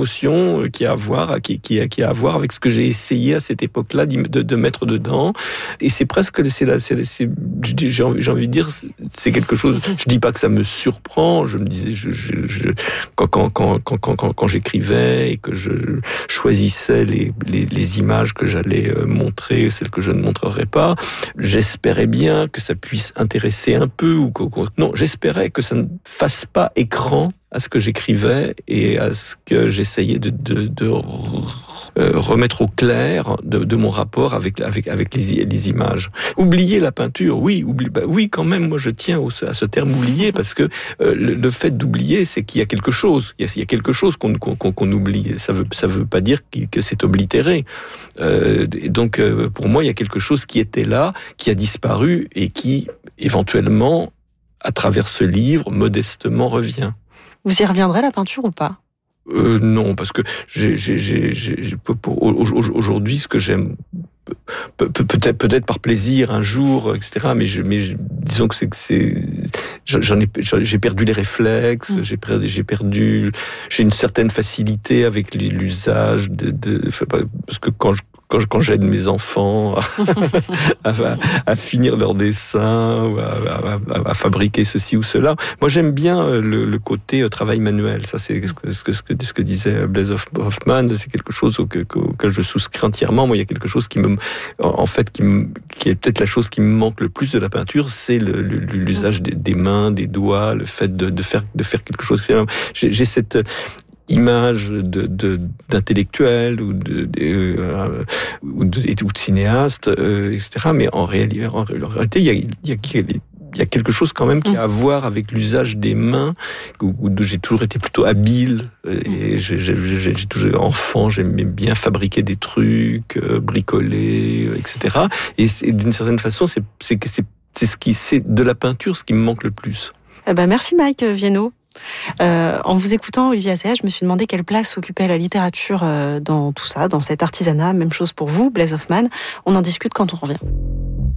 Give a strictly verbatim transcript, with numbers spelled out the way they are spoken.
émotion qui a à voir, qui, qui, qui a à voir avec ce que j'ai essayé à cette époque-là de, de mettre dedans. Et c'est presque, c'est là, c'est, c'est, j'ai, envie, j'ai envie de dire, c'est quelque chose. Je dis pas que ça me surprend. Je me disais, je, je, je, quand, quand, quand, quand, quand, quand j'écrivais et que je choisissais les, les, les images que j'allais montrer, celles que je ne montrerais pas, j'espérais bien que ça puisse intéresser un peu ou que, non, j'espérais que ça ne fasse pas écran à ce que j'écrivais et à ce que j'essayais de, de, de remettre au clair de, de mon rapport avec, avec, avec les, les images. Oublier la peinture, oui, oublie, bah oui, quand même, moi je tiens au, à ce terme oublier, parce que euh, le, le fait d'oublier, c'est qu'il y a quelque chose, il y a, il y a quelque chose qu'on, qu'on, qu'on oublie. Ça veut, ça veut pas dire que c'est oblitéré. Euh, et donc, euh, pour moi, il y a quelque chose qui était là, qui a disparu et qui, éventuellement, à travers ce livre, modestement revient. Vous y reviendrez, la peinture, ou pas ? Euh, non, parce que j'ai, j'ai, j'ai, j'ai, pour, aujourd'hui, ce que j'aime, peut-être, peut-être par plaisir un jour, et cetera. Mais, je, mais je, disons que c'est, que c'est, j'en ai, j'ai perdu les réflexes, mmh. j'ai perdu, j'ai perdu, j'ai une certaine facilité avec l'usage de, de, parce que quand je Quand, quand j'aide mes enfants à, à, à finir leurs dessins, ou à, à, à fabriquer ceci ou cela. Moi, j'aime bien le, le côté travail manuel. Ça, c'est ce que, ce que, ce que, ce que disait Blaise Hoffmann. C'est quelque chose auquel, auquel je souscris entièrement. Moi, il y a quelque chose qui me, en fait, qui, me, qui est peut-être la chose qui me manque le plus de la peinture, c'est le, le, l'usage des, des mains, des doigts, le fait de, de faire, de faire quelque chose. J'ai, j'ai cette image de, de, d'intellectuels ou de, de, euh, ou de, ou de cinéastes, euh, et cetera. Mais en réalité, en réalité, il y a, il y a, il y a quelque chose quand même qui a à voir avec l'usage des mains, où, où j'ai toujours été plutôt habile. Et j'ai, j'ai, j'ai, j'ai toujours enfant, j'aimais bien fabriquer des trucs, euh, bricoler, et cetera. Et c'est, d'une certaine façon, c'est, c'est, c'est, c'est ce qui, c'est de la peinture ce qui me manque le plus. Eh ben, merci Mike Viennot. Euh, en vous écoutant, Olivier Assayas, je me suis demandé quelle place occupait la littérature euh, dans tout ça, dans cet artisanat. Même chose pour vous, Blaise Hoffmann. On en discute quand on revient.